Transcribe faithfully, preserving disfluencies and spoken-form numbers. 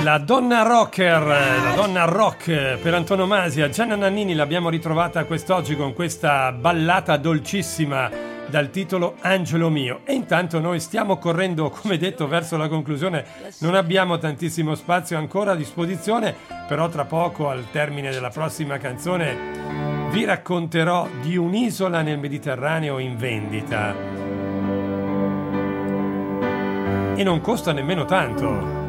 La donna rocker, la donna rock per antonomasia, Gianna Nannini, l'abbiamo ritrovata quest'oggi con questa ballata dolcissima dal titolo Angelo mio. E intanto noi stiamo correndo, come detto, verso la conclusione. Non abbiamo tantissimo spazio ancora a disposizione, però tra poco, al termine della prossima canzone, vi racconterò di un'isola nel Mediterraneo in vendita. E non costa nemmeno tanto.